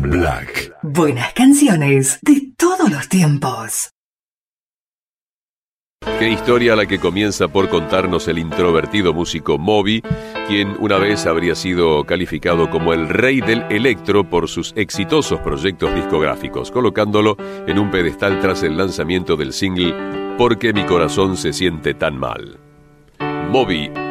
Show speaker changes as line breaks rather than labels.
Black.
Buenas canciones de todos los tiempos.
Qué historia la que comienza por contarnos el introvertido músico Moby, quien una vez habría sido calificado como el rey del electro por sus exitosos proyectos discográficos, colocándolo en un pedestal tras el lanzamiento del single Porque mi corazón se siente tan mal. Moby